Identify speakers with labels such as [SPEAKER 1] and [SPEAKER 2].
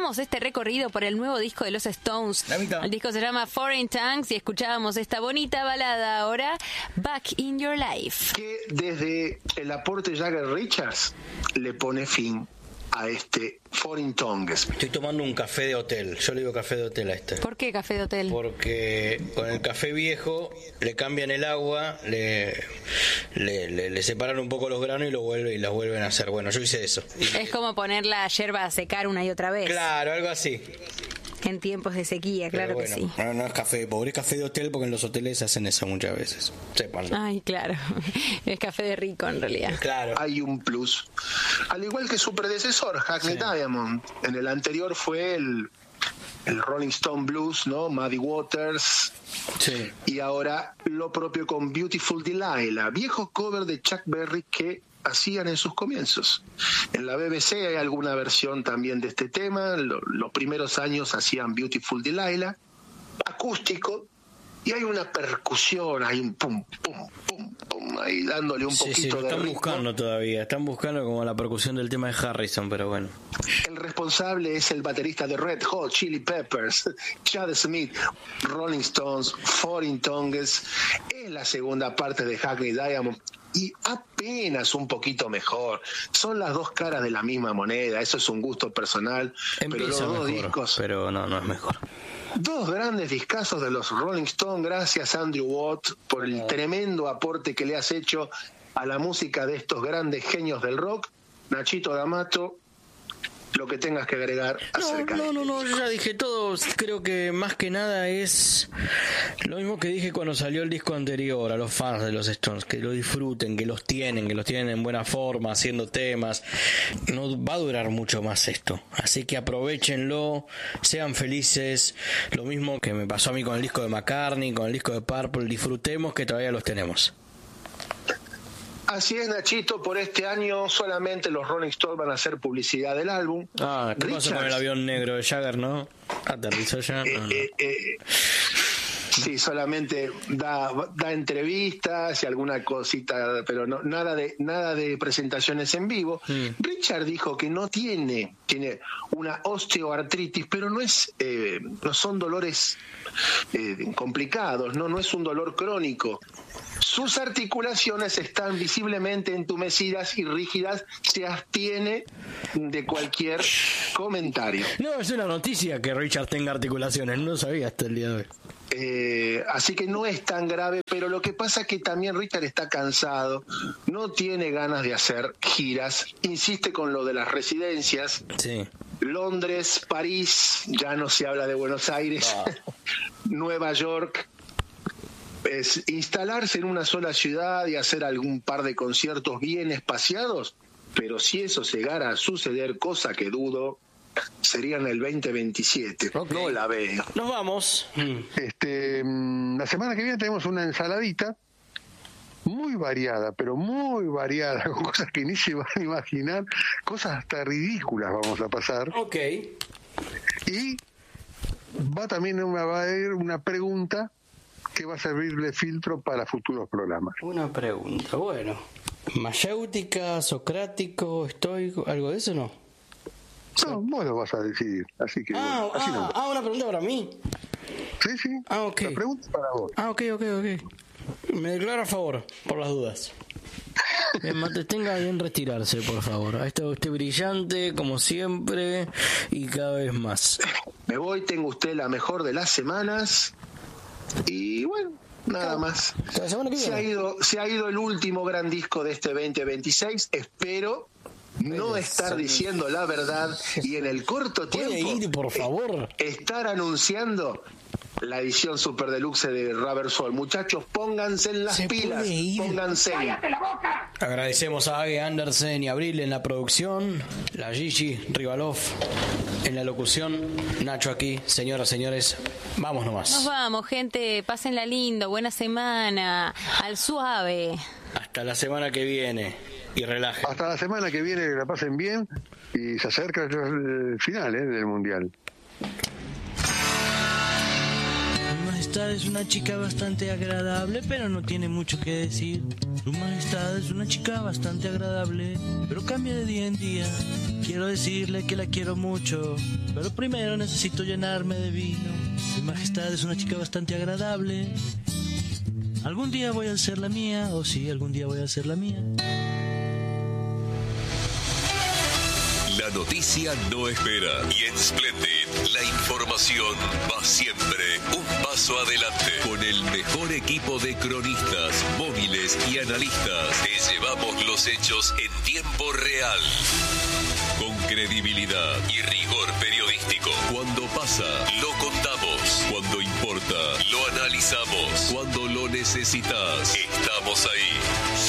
[SPEAKER 1] arrancamos este recorrido por el nuevo disco de los Stones. El disco se llama Foreign Tongues y escuchábamos esta bonita balada ahora, Back in Your Life.
[SPEAKER 2] Que desde el aporte Jagger Richards le pone fin a este Foreign Tongues.
[SPEAKER 3] Estoy tomando un café de hotel. Yo le digo café de hotel a este.
[SPEAKER 1] ¿Por qué café de hotel?
[SPEAKER 3] Porque con el café viejo le cambian el agua, le separan un poco los granos y las vuelven a hacer. Bueno, yo hice eso.
[SPEAKER 1] Es como poner la yerba a secar una y otra vez.
[SPEAKER 3] Claro, algo así.
[SPEAKER 1] En tiempos de sequía, claro.
[SPEAKER 3] Pero bueno,
[SPEAKER 1] que sí.
[SPEAKER 3] No es café, pobre, es café de hotel, porque en los hoteles hacen eso muchas veces. Sépanlo.
[SPEAKER 1] Ay, claro. Es café de rico en realidad.
[SPEAKER 3] Claro.
[SPEAKER 2] Hay un plus. Al igual que su predecesor, Hackney Diamond. En el anterior fue el Rolling Stone Blues, ¿no? Muddy Waters.
[SPEAKER 3] Sí.
[SPEAKER 2] Y ahora lo propio con Beautiful Delilah, viejo cover de Chuck Berry que hacían en sus comienzos. En la BBC hay alguna versión también de este tema. Los primeros años hacían Beautiful Delilah, acústico, y hay una percusión, hay un pum, pum, pum, pum, ahí dándole un poquito de
[SPEAKER 3] están
[SPEAKER 2] ritmo.
[SPEAKER 3] buscando todavía, están buscando como la percusión del tema de Harrison, pero bueno.
[SPEAKER 2] El responsable es el baterista de Red Hot Chili Peppers, Chad Smith. Rolling Stones, Foreign Tongues, es la segunda parte de Hackney Diamond y apenas un poquito mejor. Son las dos caras de la misma moneda, eso es un gusto personal.
[SPEAKER 3] Empieza
[SPEAKER 2] pero los dos
[SPEAKER 3] mejor,
[SPEAKER 2] discos,
[SPEAKER 3] pero no es mejor.
[SPEAKER 2] dos grandes discazos de los Rolling Stones. Gracias Andrew Watt por el tremendo aporte que le has hecho a la música de estos grandes genios del rock. Nachito D'Amato, lo que tengas que agregar acerca de
[SPEAKER 3] No, yo ya dije todo. Creo que más que nada es lo mismo que dije cuando salió el disco anterior, a los fans de los Stones, que lo disfruten, que los tienen en buena forma, haciendo temas. No va a durar mucho más esto, así que aprovechenlo, sean felices. Lo mismo que me pasó a mí con el disco de McCartney, con el disco de Purple, disfrutemos que todavía los tenemos.
[SPEAKER 2] Así es, Nachito, por este año solamente los Rolling Stones van a hacer publicidad del álbum.
[SPEAKER 3] ¿Qué pasó con el avión negro de Jagger, no? ¿Aterrizó ya? No.
[SPEAKER 2] Sí, solamente da entrevistas y alguna cosita, pero no, nada de presentaciones en vivo. Richard dijo que no tiene una osteoartritis, pero no son dolores complicados, no es un dolor crónico. Sus articulaciones están visiblemente entumecidas y rígidas. Se abstiene de cualquier comentario.
[SPEAKER 3] No, es una noticia que Richard tenga articulaciones. No sabía hasta el día de hoy.
[SPEAKER 2] Así que no es tan grave, pero lo que pasa es que también Richard está cansado, no tiene ganas de hacer giras, insiste con lo de las residencias.
[SPEAKER 3] Sí.
[SPEAKER 2] Londres, París, ya no se habla de Buenos Aires, Nueva York. Es instalarse en una sola ciudad y hacer algún par de conciertos bien espaciados, pero si eso llegara a suceder, cosa que dudo, sería en el 2027.
[SPEAKER 3] Okay.
[SPEAKER 2] No la veo.
[SPEAKER 3] Nos vamos.
[SPEAKER 4] La semana que viene tenemos una ensaladita muy variada, pero muy variada, con cosas que ni se van a imaginar, cosas hasta ridículas vamos a pasar.
[SPEAKER 3] Ok.
[SPEAKER 4] Y va a haber una pregunta que va a servir de filtro para futuros programas.
[SPEAKER 3] Una pregunta, bueno. ¿Mayéutica, socrático, estoico, algo de eso no?
[SPEAKER 4] No, vos lo vas a decidir, así que así no.
[SPEAKER 3] Una pregunta para mí.
[SPEAKER 4] Sí.
[SPEAKER 3] Ok.
[SPEAKER 4] La pregunta es para vos.
[SPEAKER 3] Ok. Me declaro a favor, por las dudas. Tenga bien retirarse, por favor. Ha estado usted brillante, como siempre, y cada vez más.
[SPEAKER 2] Me voy, tengo usted la mejor de las semanas. Y bueno, nada más.
[SPEAKER 3] La semana que viene.
[SPEAKER 2] Se ha ido el último gran disco de este 2026. Espero no estar diciendo la verdad y en el corto tiempo
[SPEAKER 3] ir, por favor,
[SPEAKER 2] estar anunciando la edición super deluxe de Rubber Soul. Muchachos, pónganse en las pilas, pónganse.
[SPEAKER 5] ¡Cállate la boca!
[SPEAKER 3] Agradecemos a Age Andersen y Abril en la producción, la Gigi Rivalov en la locución, Nacho aquí. Señoras, señores, vamos nomás.
[SPEAKER 1] Nos vamos, gente, pásenla lindo, buena semana, al suave.
[SPEAKER 3] Hasta la semana que viene y relajen.
[SPEAKER 4] Hasta la semana que viene, que la pasen bien y se acerca el final del Mundial.
[SPEAKER 5] Majestad es una chica bastante agradable, pero no tiene mucho que decir. Su Majestad es una chica bastante agradable, pero cambia de día en día. Quiero decirle que la quiero mucho, pero primero necesito llenarme de vino. Su Majestad es una chica bastante agradable. Algún día voy a ser la mía, o sí, algún día voy a ser la mía.
[SPEAKER 6] La noticia no espera y en Splendid la información va siempre un paso adelante. Con el mejor equipo de cronistas, móviles y analistas te llevamos los hechos en tiempo real. Con credibilidad y rigor periodístico. Cuando pasa, lo contamos. Cuando importa, lo analizamos. Cuando lo necesitas, estamos ahí.